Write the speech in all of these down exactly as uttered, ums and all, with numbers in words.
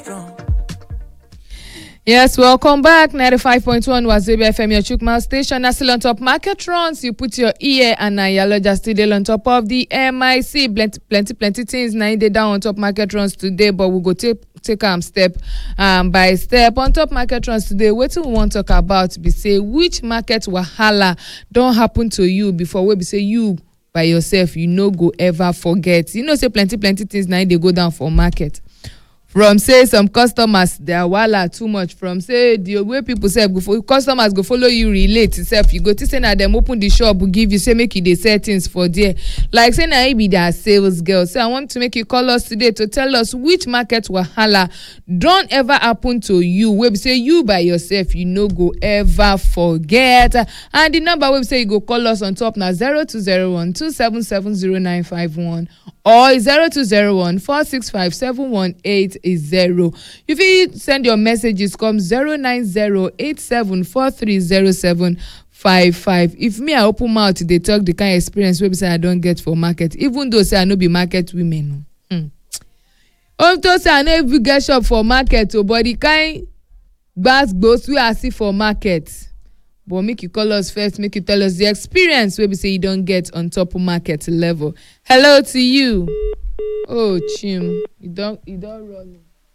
Yes, welcome back. ninety-five point one Wazobia F M, your Chukma station. Now still on top market runs. You put your ear and now you're just still on top of the M I C. Plenty, plenty, plenty things. Nine day down on top market runs today, but we'll go take take um step um by step on top market runs today. What we want to talk about? Be say which market wahala don't happen to you before. We be say you by yourself. You no go ever forget. You know say plenty, plenty things. Nine they go down for market. From say some customers their wahala too much. From say the way people say go for customers go follow you relate itself. You go to say na them open the shop will give you say make you dey sell things for there. Like say na you be their sales girl. So I want to make you call us today to tell us which market wahala don't ever happen to you. We be say you by yourself you no go ever forget. And the number we say you go call us on top now zero two zero one two seven seven zero nine five one or zero two zero one four six five seven one eight zero. If you send your messages, come zero nine zero eight seven four three zero seven five five. If me I open mouth they talk the kind of experience where say I don't get for market, even though say I no be market women. Hmm. Although say I no get shop for market, oh, but the kind gbas gbos we I see for market. But make you call us first, make you tell us the experience where we say you don't get on top of market level. Hello to you. Oh, Chim, you don't, you don't run.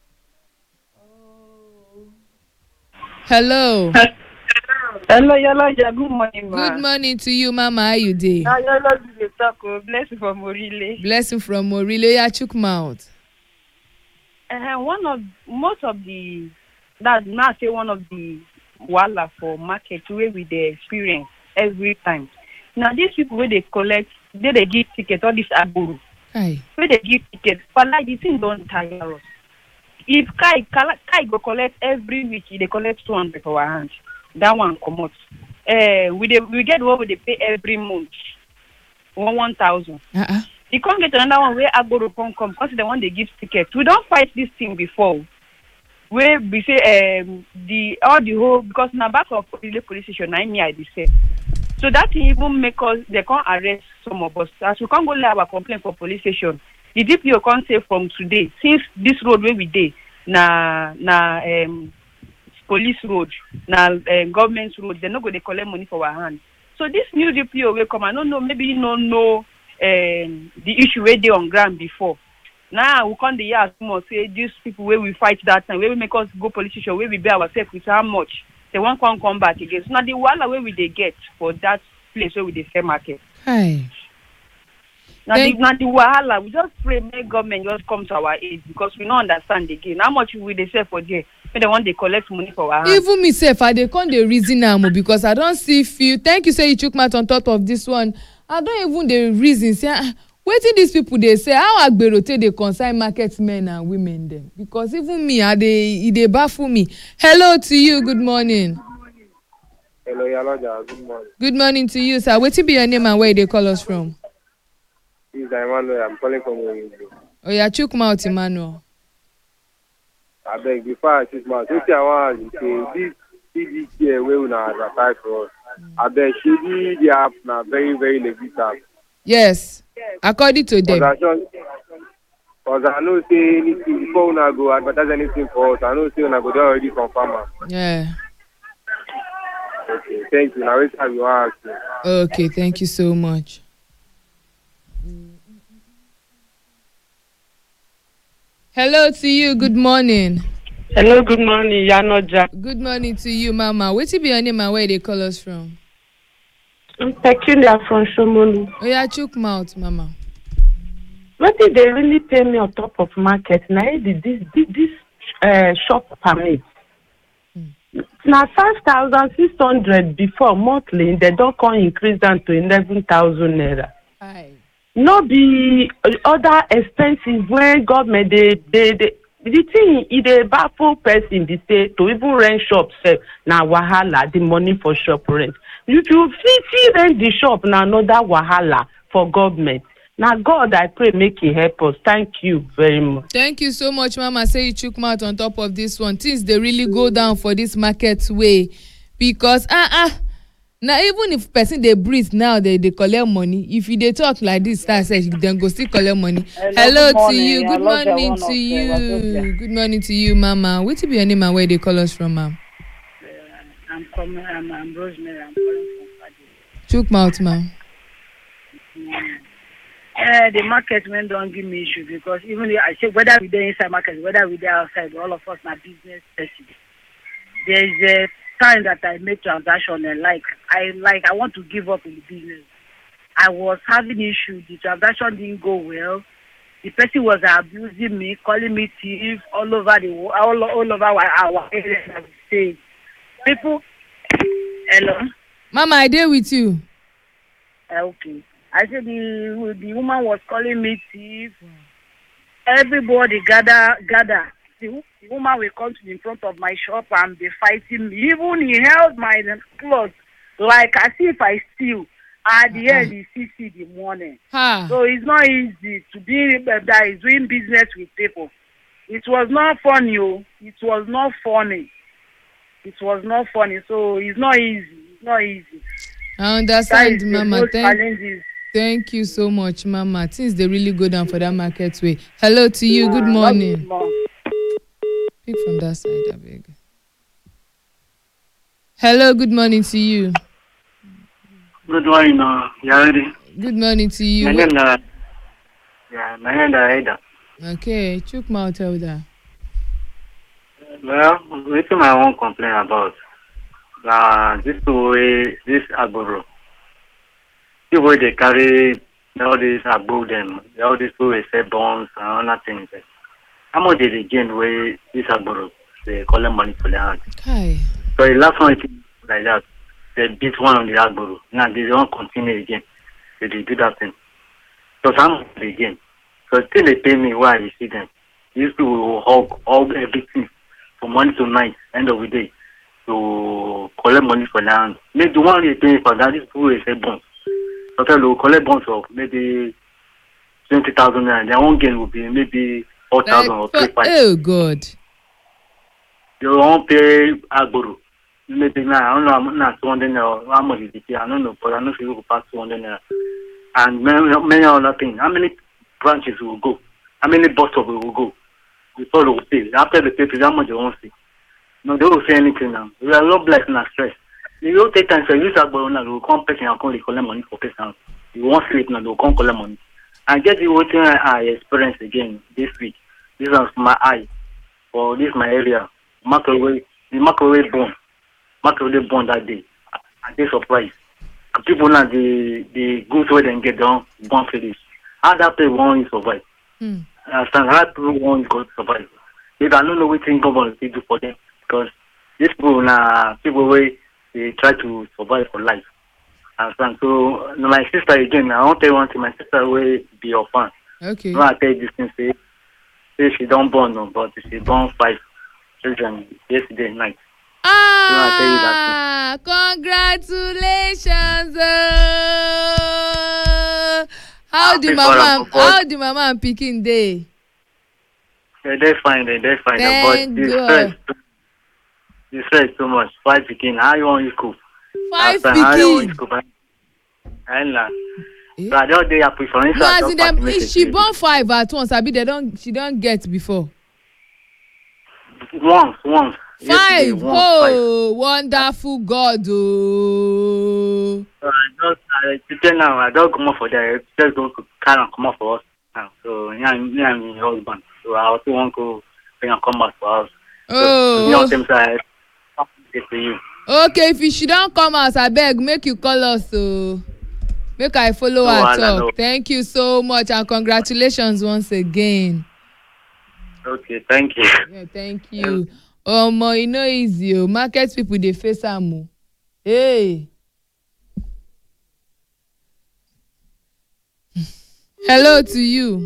Oh. Hello. Hello, Yolo, good morning, ma. Good morning to you, Mama. How you doing? Now, Yolo, you talk. Blessing from Morile. Blessing from Morile. Yeah, chook mouth. Uh, one of most of the that now say one of the wala for market where we they experience every time. Now these people where they collect, they they give ticket all this aburu. Hi. Where they give ticket, but like the thing don't tire us. If Kai Kai go collect every week, they collect two hundred for our hand. That one come out. Uh, we they, we get what we they pay every month, one one thousand. Uh uh. You can't get another one where Agoro come come because the one they give ticket. We don't fight this thing before. Where we say um the all the whole because now back of the police station, I me I say. So that even make us they can't arrest some of us. As we can't go lay our complaint for police station. The D P O can't say from today, since this road where we dey, na na um police road, na uh, government road, they're not going to collect money for our hand. So this new D P O will come. I don't know, maybe you don't know um, the issue where they on ground before. Now we can't hear more say these people where we fight that time, where we make us go police station, where we bear ourselves with how much. They won't come come back again. So now the wala where we they get for that place where we they sell market. Hi. Now the, now the wahala, we just pray make government just come to our aid because we don't understand again. How much will they sell for there? When they want they collect money for our hand. Even myself, I they can't the reason now because I don't see few. Thank you, say you took math on top of this one. I don't even the reason say wait till these people they say how Agberote they consign market men and women them because even me, I they they baffle me. Hello to you. Good morning. Hello, Yalaja. Good morning. Good morning to you, sir. What be your name and where they call us from? This is Emmanuel. I'm calling from Oringo. Oh yeah, chook mouth, Emmanuel. I beg before I choose my. Just I want to say this C D K where we now advertise for us. I beg she did the app now very very legit app. Yes, according to them. Because I know say anything before we go advertise anything for us. I know say we go there already confirm. Yeah. Okay, thank you. Now wait till you ask. Okay, thank you so much. Hello to you. Good morning. Hello, good morning. Yanoja. Good morning to you, Mama. What be your name and where they call us from? I'm Peculiar from Shomolu. Oh yeah, chook mouth, Mama. What did they really pay me on top of market? Now this this this uh, shop permit. Hmm. Now five thousand six hundred before monthly. They don't come increase down to eleven thousand naira. Hi. No be other expenses when government they they, they the thing is a baffle person they say to even rent shop sef na wahala the money for shop rent. If you fit rent the shop na another wahala for government. Now God I pray make He help us. Thank you very much. Thank you so much, Mama. Say you chook mouth on top of this one. Things they really go down for this market way because ah uh, ah. Uh, Now even if person dey breathe now they dey collect money. If you dey talk like this, start say dem go still collect money. Hello, Hello, to you. Good I love the morning one to of, uh, you. Wazobia. Good morning to you, Mama. Wetin be your name and where they call us from, ma'am? I'm coming. I'm, I'm Rosemary. I'm calling from Fadi. Chook mouth, ma'am. Uh, the market men don't give me issue because even if I say whether we there inside market, whether we there outside, all of us are business person. There is a time that I make transaction and like I like I want to give up in the business. I was having issue. The transaction didn't go well. The person was abusing me, calling me thief all over the wo- all, all over our, our area. Say, people, hello. Mama, I dey with you. Uh, okay. I said the the woman was calling me thief. Everybody gather gather. The, the woman will come to in front of my shop and be fighting me. Even he held my clothes like as if I steal. At the Uh-uh. end, he see see the money. Ha. So it's not easy to be that is doing business with people. It was not funny. Oh. It was not funny. It was not funny. So it's not easy. It's not easy. I That understand, is the Mama. most Thank, challenges. thank you so much, Mama. Things they really go down for that market way. Hello to you. Good Uh, morning. Good morning. Pick from that side, I beg. Hello, good morning to you. Good morning, uh, you ready? Good morning to you. My name is, yeah, my name is Aida. Okay, chook mouth elder. Well, what I want to complain about, uh, this way, this Agboro. The way they carry all these Agbo them, all these people say bonds and other things. How much did they gain where this Agboro, they collect money for their hand? Hi. So the last one like that, they beat one on the Agboro. Now they don't continue again. They, they do that thing. So how much they gain? So still they pay me while I see them. These people will hug, hug everything from morning to night, end of the day, to collect money for their hand. Maybe the one they pay for that, these people will say bonds. So they will collect bonds of maybe twenty thousand naira. Their own gain will be maybe four thousand or three Like, five. oh God. They won't pay Agboro. Maybe now, I don't know, I'm not two hundred naira, how much is it? I don't know, but I know if you will pass two hundred naira. And many, many other things. How many branches will go? How many bus stops will go? Before they will pay. After they pay, how much they won't see. No, they will say anything now. We are not blessed and stress. You don't take time to use Agboro now, they will come pay and come collect money for person. You won't sleep now, they will come collect money. And get the whole thing I experienced again this week. This was my eye. For this my area. Microwave, the microwave bomb. Microwave bomb that day. I dey surprised. And people now the the goods where they get down bomb finish. How that people want to survive? Hmm. I understand how people want to survive. If I don't know what thing government will do for them because these people now people where they try to survive for life. I understand. So my sister again, I want to tell you one thing. My sister will be your fan. Okay. No, I tell you this thing say, say she don't born no, but she born five children yesterday night. Ah, congratulations. Oh. How Happy the for mama her, and, for how the mama and pikin dey? Yeah, they fine, they they fine. Thank But the God. stress, the stress too much. Five picking. How you want you cook? Five How you want you pikin. cook? I know. Eh? So I just dey happy for instance. No, I as just in dem, pass message she to born five at once. Abi they don she don get before. you. Once, once. Yesterday, Five. once, Oh, wonderful God. Oh. So I just, I today now, I don't come up for that. Just go to carry and come up for us now. So me and me and my husband. So I also want to bring and come back for us. So you know, Oh. them side, say to you. Okay, if she don come house, abeg make you call us o. Make I follow No her wahala, no. talk. Thank you so much and congratulations once again. Okay, thank you. Yeah, thank you. Omo, e no easy o. Market people dey face am o. Hey. Hello to you.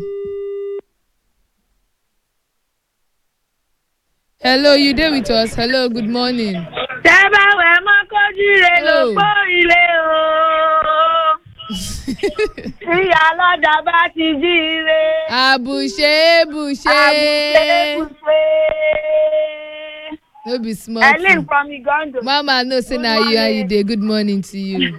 Hello, you there with us? Hello, good morning. Tẹ́bá wẹ̀ mọ́ kójú rẹ̀ ló Oh. kó ilé o. Tí alọ́jà bá ti jí ire. Àbùṣe bùṣe. Àbùṣe bùṣe. No be small. Ellen from Igondo. Mama, no say na you and you dey. Good morning to you.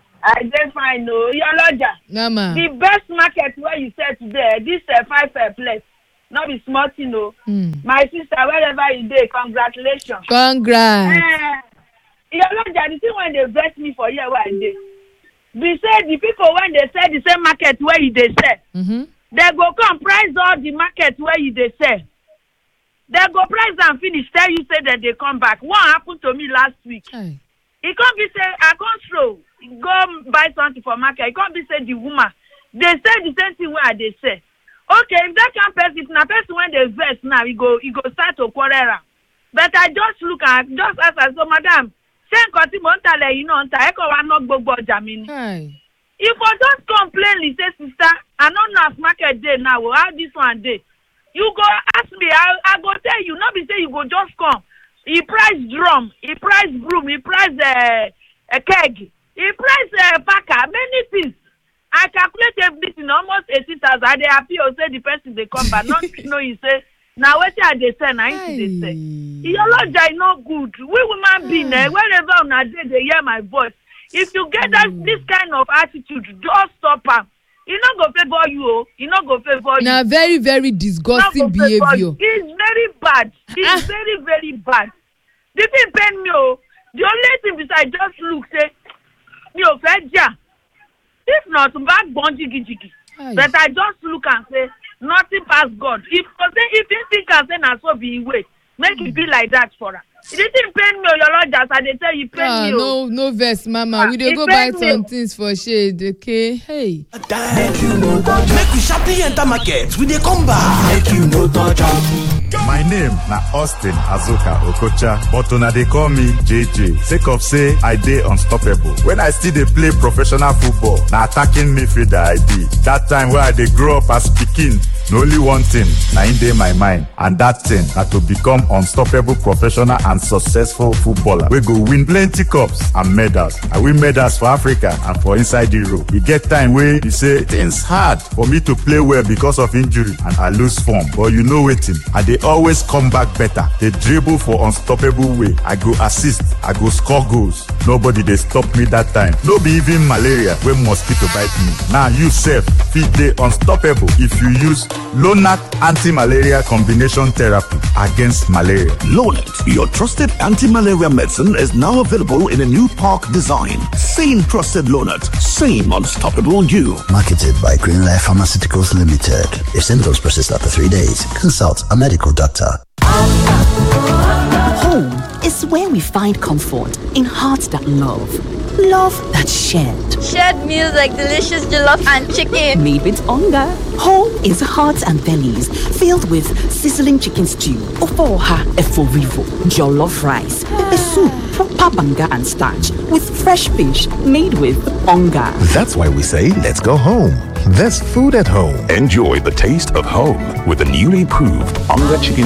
I dey fine, no. Your lodger. Mama. The best market where you said today, this uh, five fair place. Not be small, you know. Mm. My sister, wherever you dey, congratulations. Congrats. Uh, your lodger, the thing when they vex me for here where I dey. We say the people when they sell the same market where you dey sell, Mm-hmm. they go come price all the market where you dey sell. They go price and finish, tell you say that they come back. What happened to me last week? Aye. It can't be say I can't throw, go buy something for market. It can't be say the woman. They say the same thing where they say. Okay, if that can person, if na person when they vex now, he go he go start to quarrel around. But I just look at just ask her, so madam, say nkan tí mo ń talẹ̀ yìí náà ń ta, ẹ kàn wá ná gbogbo ọjà mi ni. Aye. If I just complain, say sister, I don't know as market day now, how this one day. You go ask me, I, I go tell you, not be say you go just come. He price drum, he price broom, he price uh, a keg, he price uh, packer, many things. I calculate everything, almost eighty thousand. I dey happy or say the person they come back, not know you say, now what are they say, now they say. Your lodge is not good. We women be there, wherever on a day they hear my voice. If you get that this kind of attitude, just stop am. He not go favor you. He not go favor you. Now very very disgusting behavior. It's very bad. It's Ah. very very bad. The thing pain me oh. The only thing besides just look say me oh ja. If not back bon jiggy jiggy. Aye. But I just look and say nothing past God. If say if you think and say na so be way, make it be like that for her. The thing pain me oh, your Lord, as I dey tell you pain Ah, me no, oh. no vex, mama. Ah, We dey it go buy pain me. some things for shade, okay? Hey. Make you no touch. Make we sharply enter market. We dey come back. Make you no touch am. My name na Austin Azuka Okocha, but una dey call me J J. Sake of say I dey unstoppable. When I still dey play professional football, na attacking midfielder I be. That time wey I dey grow up as pikin, na only one thing na im dey my mind, and that thing na to become unstoppable professional and successful footballer wey go win plenty cups and medals. I win medals for Africa and for inside Europe. E get time wey be say things hard for me to play well because of injury and I lose form, but you know wetin? I dey always come back better. Dey dribble for unstoppable way. I go assist, I go score goals. Nobody dey stop me that time. No be even malaria wey mosquito bite me. Now you sef fit dey unstoppable if you use Lonart anti-malaria combination therapy against malaria. Lonart, your trusted anti-malaria medicine, is now available in a new park design. Same trusted Lonart, same unstoppable you. Marketed by Greenlife Pharmaceuticals Limited. If symptoms persist after three days, consult a medical doctor. Home is where we find comfort in hearts that love. Love that's shared. Shared meals like delicious jollof and chicken. Made with hunger. Home is hearts and bellies filled with sizzling chicken stew, ofoha eforivo, jollof rice, pepper soup, proper banga and starch with fresh fish made with hunger. That's why we say let's go home. There's food at home. Enjoy the taste of home with the newly proved Onga Chicken